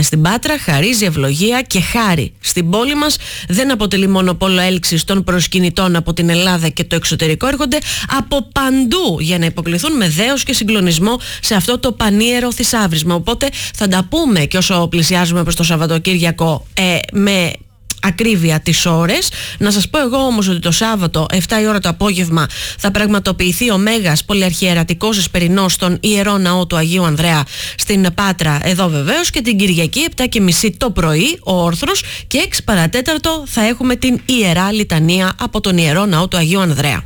στην Πάτρα, χαρίζει ευλογία και χάρη στην πόλη μας. Δεν αποτελεί μόνο πόλο έλξης των προσκυνητών από την Ελλάδα και το εξωτερικό. Έρχονται από παντού για να υποκληθούν με δέος και συγκλονισμό σε αυτό το πανίερο θησάβρισμα. Οπότε θα τα πούμε και όσο πλησιάζουμε προς το Σαββατοκύριακο με ακρίβεια τις ώρες. Να σας πω εγώ όμως ότι το Σάββατο 7 η ώρα το απόγευμα θα πραγματοποιηθεί ο Μέγας Πολυαρχιερατικός Εσπερινός στον Ιερό Ναό του Αγίου Ανδρέα στην Πάτρα, εδώ βεβαίως, και την Κυριακή 7:30 το πρωί ο όρθρος και 6 παρατέταρτο θα έχουμε την Ιερά Λιτανία από τον Ιερό Ναό του Αγίου Ανδρέα.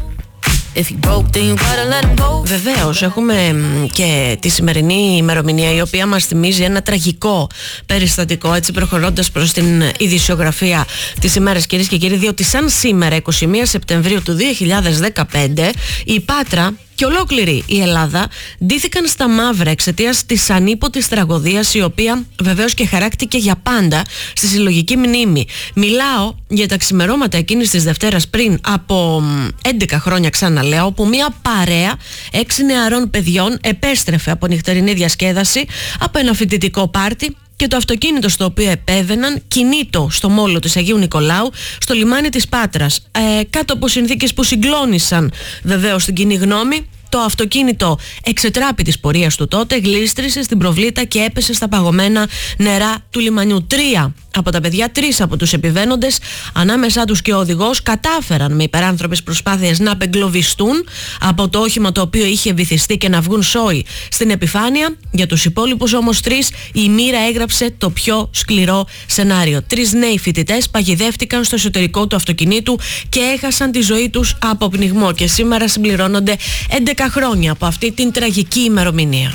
Βεβαίως έχουμε και τη σημερινή ημερομηνία, η οποία μας θυμίζει ένα τραγικό περιστατικό, έτσι προχωρώντας προς την ειδησιογραφία της ημέρας, κυρίες και κύριοι, διότι σαν σήμερα 21 Σεπτεμβρίου του 2015 η Πάτρα και ολόκληρη η Ελλάδα ντύθηκαν στα μαύρα εξαιτίας της ανίποτης τραγωδίας, η οποία βεβαίως και χαράκτηκε για πάντα στη συλλογική μνήμη. Μιλάω για τα ξημερώματα εκείνης της Δευτέρας πριν από 11 χρόνια, ξαναλέω, όπου μια παρέα 6 νεαρών παιδιών επέστρεφε από νυχτερινή διασκέδαση από ένα φοιτητικό πάρτι και το αυτοκίνητο στο οποίο επέβαιναν κινείτο στο μόλο της Αγίου Νικολάου στο λιμάνι της Πάτρας, κάτω από συνθήκες που συγκλώνησαν βεβαίως την κοινή γνώμη. Το αυτοκίνητο εξετράπη της πορείας του τότε, γλίστρισε στην προβλήτα και έπεσε στα παγωμένα νερά του λιμανιού. 3 από τα παιδιά, 3 από τους επιβαίνοντες, ανάμεσά τους και ο οδηγός, κατάφεραν με υπεράνθρωπες προσπάθειες να απεγκλωβιστούν από το όχημα το οποίο είχε βυθιστεί και να βγουν σόι στην επιφάνεια. Για τους υπόλοιπους όμως 3 η μοίρα έγραψε το πιο σκληρό σενάριο. 3 νέοι φοιτητές παγιδεύτηκαν στο εσωτερικό του αυτοκινήτου και έχασαν τη ζωή τους από πνιγμό και σήμερα συμπληρώνονται 11 χρόνια από αυτή την τραγική ημερομηνία.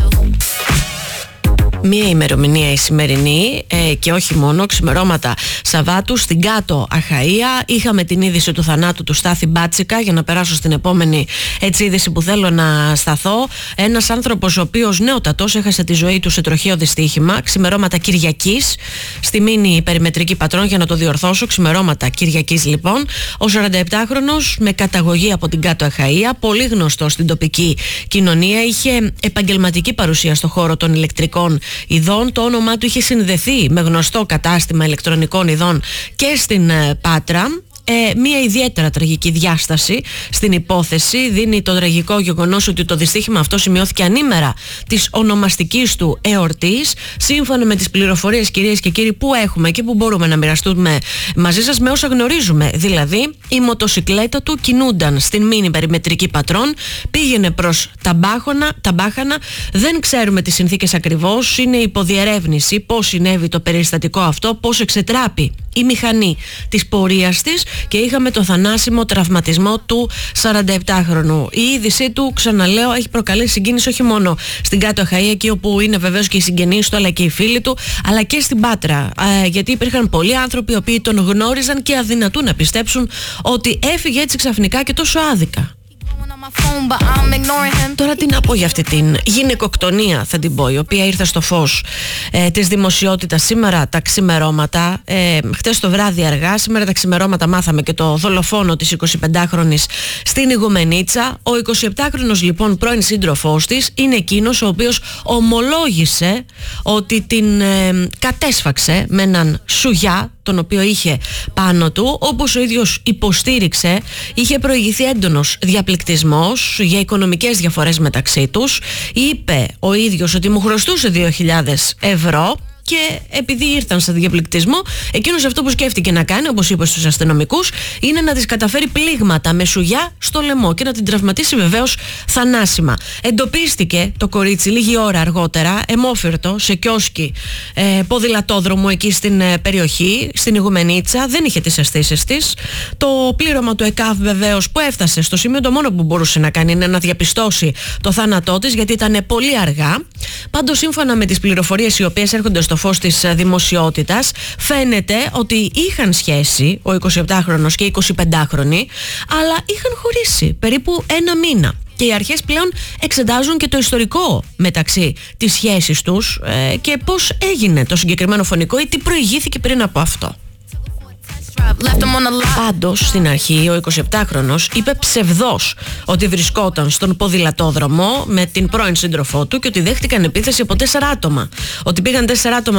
Μία ημερομηνία η σημερινή και όχι μόνο. Ξημερώματα Σαββάτου στην Κάτω Αχαΐα είχαμε την είδηση του θανάτου του Στάθη Μπάτσικα. Για να περάσω στην επόμενη είδηση που θέλω να σταθώ, ένας άνθρωπος ο οποίος νεότατος έχασε τη ζωή του σε τροχαίο δυστύχημα. Ξημερώματα Κυριακής στη Μίνη Περιμετρική Πατρών, για να το διορθώσω, ξημερώματα Κυριακής λοιπόν. Ο 47χρονος με καταγωγή από την Κάτω Αχαΐα, πολύ γνωστό στην τοπική κοινωνία, είχε επαγγελματική παρουσία στο χώρο των ηλεκτρικών ειδών. Το όνομά του είχε συνδεθεί με γνωστό κατάστημα ηλεκτρονικών ειδών και στην Πάτρα. Μία ιδιαίτερα τραγική διάσταση στην υπόθεση δίνει το τραγικό γεγονός ότι το δυστύχημα αυτό σημειώθηκε ανήμερα της ονομαστικής του εορτής. Σύμφωνα με τις πληροφορίες, κυρίες και κύριοι, που έχουμε και που μπορούμε να μοιραστούμε μαζί σας με όσα γνωρίζουμε, δηλαδή η μοτοσικλέτα του κινούνταν στην Μίνη Περιμετρική Πατρών, πήγαινε προς τα Μπάχανα. Δεν ξέρουμε τις συνθήκες ακριβώς, είναι υποδιερεύνηση πώς συνέβη το περιστατικό αυτό, πώς εξετράπη η μηχανή της πορείας της και είχαμε το θανάσιμο τραυματισμό του 47χρονου. Η είδησή του, ξαναλέω, έχει προκαλέσει συγκίνηση όχι μόνο στην Κάτω Αχαΐα, εκεί όπου είναι βεβαίως και οι συγγενείς του αλλά και οι φίλοι του, αλλά και στην Πάτρα, γιατί υπήρχαν πολλοί άνθρωποι οι οποίοι τον γνώριζαν και αδυνατούν να πιστέψουν ότι έφυγε έτσι ξαφνικά και τόσο άδικα. Τώρα τι να πω για αυτή την γυναικοκτονία, θα την πω, η οποία ήρθε στο φως της δημοσιότητας σήμερα τα ξημερώματα. Χτες το βράδυ αργά, σήμερα τα ξημερώματα μάθαμε και το δολοφόνο της 25χρονης στην Ιγουμενίτσα. Ο 27χρονος λοιπόν πρώην σύντροφός της είναι εκείνος ο οποίος ομολόγησε ότι την κατέσφαξε με έναν σουγιά τον οποίο είχε πάνω του. Όπως ο ίδιος υποστήριξε, είχε προηγηθεί έντονος διαπληκτισμός για οικονομικές διαφορές μεταξύ τους. Είπε ο ίδιος ότι μου χρωστούσε 2.000 ευρώ και επειδή ήρθαν σε διαπληκτισμό, εκείνος αυτό που σκέφτηκε να κάνει, όπως είπε στους αστυνομικούς, είναι να της καταφέρει πλήγματα με σουγιά στο λαιμό και να την τραυματίσει βεβαίως θανάσιμα. Εντοπίστηκε το κορίτσι λίγη ώρα αργότερα, αιμόφυρτο, σε κιόσκι ποδηλατόδρομο εκεί στην περιοχή, στην Ιγουμενίτσα. Δεν είχε τις αισθήσεις της. Το πλήρωμα του ΕΚΑΒ βεβαίως που έφτασε στο σημείο, το μόνο που μπορούσε να κάνει είναι να διαπιστώσει το θάνατό της, γιατί ήταν πολύ αργά. Πάντως, σύμφωνα με τις πληροφορίες οι οποίες έρχονται στο φως της δημοσιότητας, φαίνεται ότι είχαν σχέση ο 27χρονος και η 25χρονη, αλλά είχαν χωρίσει περίπου ένα μήνα. Και οι αρχές πλέον εξετάζουν και το ιστορικό μεταξύ της σχέσης τους και πώς έγινε το συγκεκριμένο φωνικό ή τι προηγήθηκε πριν από αυτό. Πάντως στην αρχή ο 27χρονος είπε ψευδώς ότι βρισκόταν στον ποδηλατόδρομο με την πρώην σύντροφό του και ότι δέχτηκαν επίθεση από 4 άτομα. Ότι πήγαν 4 άτομα